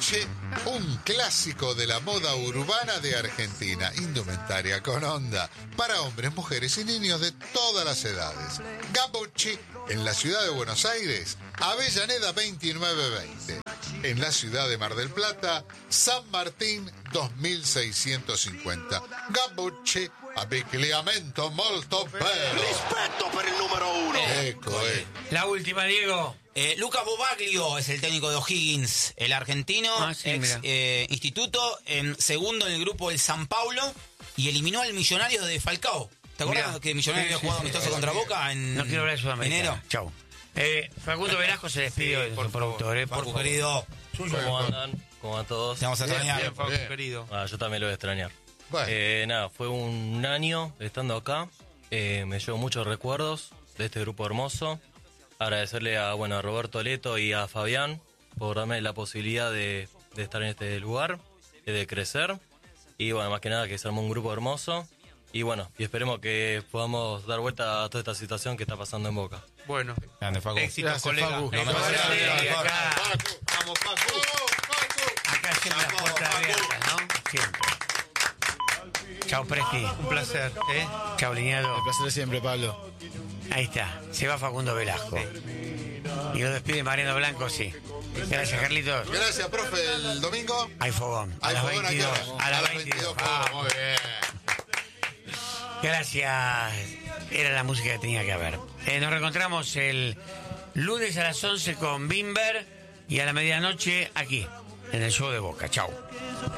Gabuche, un clásico de la moda urbana de Argentina, indumentaria con onda, para hombres, mujeres y niños de todas las edades. Gabuche, en la ciudad de Buenos Aires, Avellaneda 2920. En la ciudad de Mar del Plata, San Martín 2650. Gabuche, abbigliamento molto bello. Rispetto per il numero uno. Ecco. La última, Diego. Lucas Bobaglio es el técnico de O'Higgins, el argentino, instituto, segundo en el grupo del San Paulo, y eliminó al Millonario de Falcao. ¿Te acuerdas que Millonario había jugado amistoso contra Boca en No quiero hablar de Sudamérica. enero? Chau. Facundo Velasco se despidió de su productor. Por querido. ¿Cómo andan? ¿Cómo van todos? Te vamos a extrañar. Bien, querido. Yo también lo voy a extrañar. Bueno. Fue un año estando acá. Me llevo muchos recuerdos de este grupo hermoso. Agradecerle a Roberto Leto y a Fabián por darme la posibilidad de estar en este lugar, de crecer. Y más que nada que se armó un grupo hermoso. Y esperemos que podamos dar vuelta a toda esta situación que está pasando en Boca. Bueno, grande, Facu. éxitos, colega. Facu. Vamos, Facu. Acá siempre las puertas abiertas, ¿no? Siempre. Chau, Presti. Un placer. Chau, Liñado. El placer siempre, Pablo. Ahí está. Se va Facundo Velasco. Y lo despide Mariano Blanco, sí. Gracias, Carlitos. Gracias, profe. El domingo Hay fogón. A las 22. A las 22. Muy bien. Gracias. Era la música que tenía que haber. Nos reencontramos el lunes a las 11 con Bimber y a la medianoche aquí, en el show de Boca. Chau.